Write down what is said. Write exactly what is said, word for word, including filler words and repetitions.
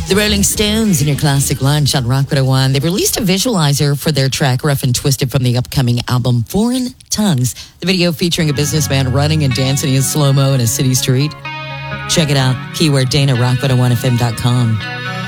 The Rolling Stones in your classic lunch on Rock one oh one. They've released a visualizer for their track Rough and Twisted from the upcoming album Foreign Tongues. The video featuring a businessman running and dancing in slow-mo in a city street. Check it out. Keyword Dana, rock one oh one F M dot com.